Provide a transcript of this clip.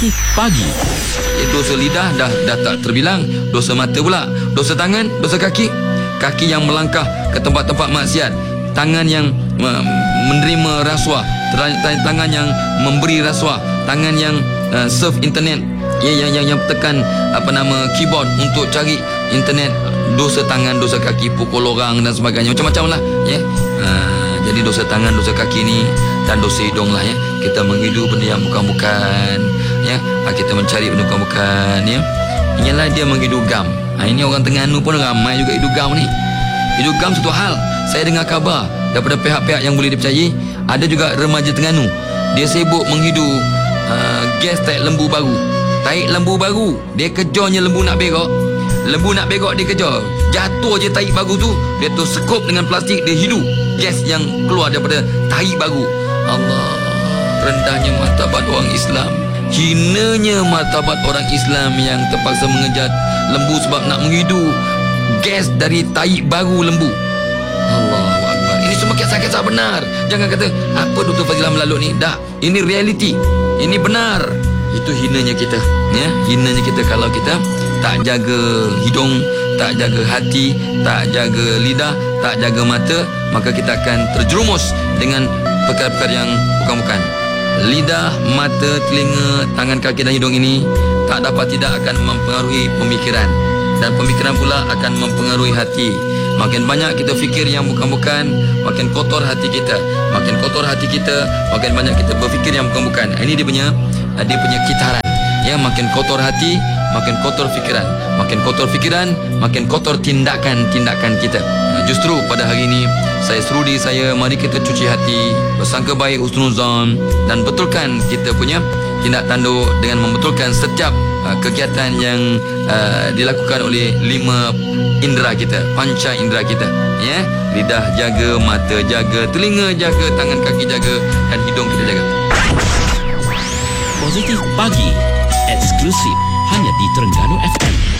Pagi. Dosa lidah dah tak terbilang. Dosa mata pula. Dosa tangan, dosa kaki. Kaki yang melangkah ke tempat-tempat maksiat. Tangan yang menerima rasuah. Tangan yang memberi rasuah. Tangan yang surf internet. Yang tekan keyboard untuk cari internet. Dosa tangan, dosa kaki, pukul orang dan sebagainya. Macam-macam lah jadi dosa tangan, dosa kaki ni dan dosa hidung lah kita menghidu benda yang bukan-bukan kita mencari benda bukan-bukan Inilah dia menghidu gam. Ini orang Terengganu pun ramai juga hidu gam ni. Hidu gam satu hal. Saya dengar khabar daripada pihak-pihak yang boleh dipercayai, ada juga remaja Terengganu, dia sibuk menghidu gas taik lembu baru. Taik lembu baru, dia kejarnya lembu nak berak. Lembu nak berak dia kejar. Jatuh je taik baru tu, dia tu sekup dengan plastik, dia hidu gas yang keluar daripada taik baru. Allah, rendahnya martabat orang Islam. Hinanya martabat orang Islam yang terpaksa mengejar lembu sebab nak menghidu gas dari taik baru lembu. Allahu Akbar. Ini semua kisah-kisah benar. Jangan kata apa Dr. Fazilah melalut ni. Dah, ini realiti. Ini benar. Itu hinanya kita. Hinanya kita kalau kita tak jaga hidung, tak jaga hati, tak jaga lidah, tak jaga mata, maka kita akan terjerumus dengan perkara-perkara yang bukan-bukan. Lidah, mata, telinga, tangan, kaki dan hidung ini tak dapat tidak akan mempengaruhi pemikiran, dan pemikiran pula akan mempengaruhi hati. Makin banyak kita fikir yang bukan-bukan, makin kotor hati kita. Makin kotor hati kita, makin banyak kita berfikir yang bukan-bukan. Ini dia punya kitaran. Makin kotor hati, makin kotor fikiran. Makin kotor fikiran, makin kotor tindakan-tindakan kita. Justru pada hari ini saya seru diri saya, mari kita cuci hati, bersangka baik, husnuzon, dan betulkan kita punya tindak tanduk dengan membetulkan setiap kegiatan yang dilakukan oleh 5 indera kita, panca indera kita. Lidah jaga, mata jaga, telinga jaga, tangan kaki jaga, dan hidung kita jaga. Positif Pagi, eksklusif hanya di Terengganu FM.